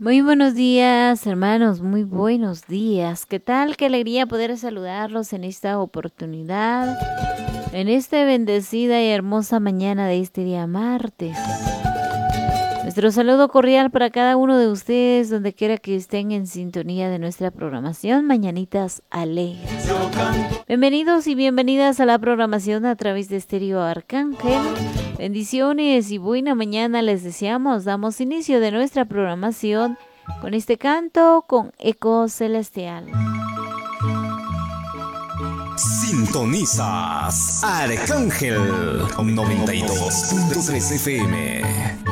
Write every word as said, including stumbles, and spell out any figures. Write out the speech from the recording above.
Muy buenos días, hermanos, muy buenos días. ¿Qué tal? Qué alegría poder saludarlos en esta oportunidad, en esta bendecida y hermosa mañana de este día martes. Nuestro saludo cordial para cada uno de ustedes, donde quiera que estén en sintonía de nuestra programación Mañanitas Alegres. Bienvenidos y bienvenidas a la programación a través de Estéreo Arcángel. Bendiciones y buena mañana les deseamos. Damos inicio de nuestra programación con este canto con eco celestial. Sintonizas Arcángel noventa y dos punto tres F M.